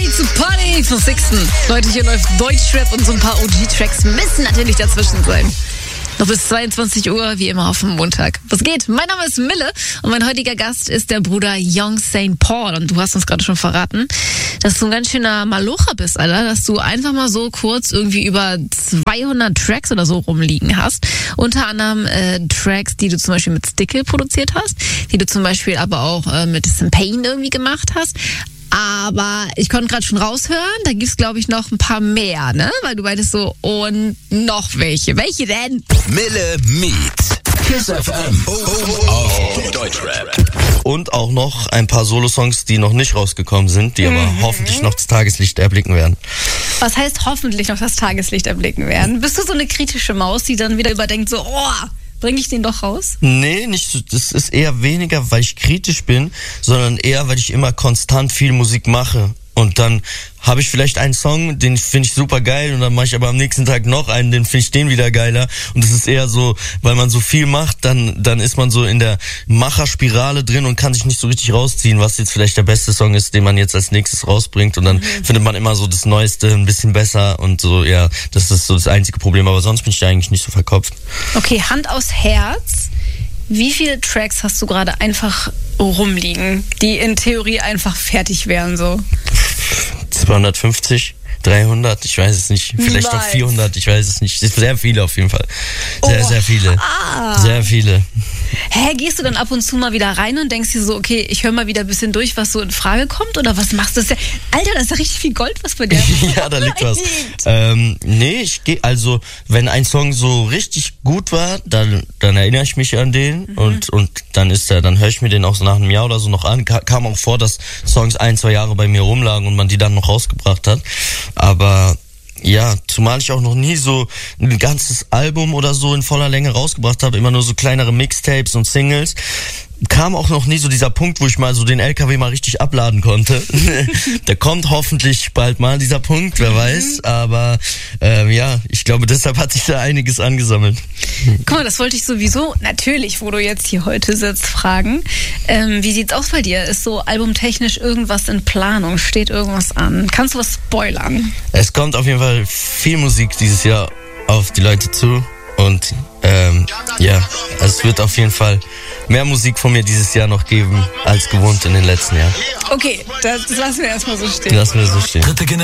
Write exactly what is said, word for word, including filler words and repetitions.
Ready to Party für Sixten. Leute, hier läuft Deutschrap und so ein paar O G-Tracks müssen natürlich dazwischen sein. Noch bis zweiundzwanzig Uhr, wie immer auf dem Montag. Was geht? Mein Name ist Mille und mein heutiger Gast ist der Bruder Young Saint Paul. Und du hast uns gerade schon verraten, dass du ein ganz schöner Malocher bist, Alter. Dass du einfach mal so kurz irgendwie über zweihundert Tracks oder so rumliegen hast. Unter anderem äh, Tracks, die du zum Beispiel mit Stickle produziert hast, die du zum Beispiel aber auch äh, mit Pain irgendwie gemacht hast. Aber ich konnte gerade schon raushören, da gibt's glaube ich noch ein paar mehr, ne? Weil du meintest so, und noch welche. Welche denn? Mille Meet. Kiss F M. Oh, oh, auf Deutschrap. Und auch noch ein paar Solo-Songs, die noch nicht rausgekommen sind, die mhm. aber hoffentlich noch das Tageslicht erblicken werden. Was heißt hoffentlich noch das Tageslicht erblicken werden? Bist du so eine kritische Maus, die dann wieder überdenkt so, oh, bringe ich den doch raus? Nee, nicht so, das ist eher weniger, weil ich kritisch bin, sondern eher, weil ich immer konstant viel Musik mache. Und dann habe ich vielleicht einen Song, den finde ich super geil, und dann mache ich aber am nächsten Tag noch einen, den finde ich den wieder geiler. Und es ist eher so, weil man so viel macht, dann dann ist man so in der Macherspirale drin und kann sich nicht so richtig rausziehen, was jetzt vielleicht der beste Song ist, den man jetzt als nächstes rausbringt. Und dann mhm. findet man immer so das Neueste ein bisschen besser und so, ja, das ist so das einzige Problem. Aber sonst bin ich da eigentlich nicht so verkopft. Okay, Hand aufs Herz. Wie viele Tracks hast du gerade einfach rumliegen, die in Theorie einfach fertig wären so? zweihundertfünfzig, dreihundert, ich weiß es nicht. Vielleicht noch vierhundert, ich weiß es nicht. Sehr viele auf jeden Fall. Sehr, oh, sehr viele. Ah. Sehr viele. Hä, gehst du dann ab und zu mal wieder rein und denkst dir so, okay, ich höre mal wieder ein bisschen durch, was so in Frage kommt? Oder was machst du? Das ist ja, Alter, das ist ja richtig viel Gold, was bei dir ja, da liegt was. Ähm, nee, ich gehe, also, wenn ein Song so richtig gut war, dann, dann erinnere ich mich an den mhm. und, und dann ist der, dann höre ich mir den auch so nach einem Jahr oder so noch an. Kam auch vor, dass Songs ein, zwei Jahre bei mir rumlagen und man die dann noch rausgebracht hat. Aber ja, zumal ich auch noch nie so ein ganzes Album oder so in voller Länge rausgebracht habe, immer nur so kleinere Mixtapes und Singles, kam auch noch nie so dieser Punkt, wo ich mal so den L K W mal richtig abladen konnte. Der kommt hoffentlich bald mal, dieser Punkt, wer weiß. Aber ähm, ja, ich glaube, deshalb hat sich da einiges angesammelt. Guck mal, das wollte ich sowieso natürlich, wo du jetzt hier heute sitzt, fragen. Ähm, wie sieht's aus bei dir? Ist so albumtechnisch irgendwas in Planung? Steht irgendwas an? Kannst du was spoilern? Es kommt auf jeden Fall viel Musik dieses Jahr auf die Leute zu. Und ähm, ja, es wird auf jeden Fall mehr Musik von mir dieses Jahr noch geben als gewohnt in den letzten Jahren. Okay, das, das lassen wir erstmal so stehen. Das lassen wir so stehen.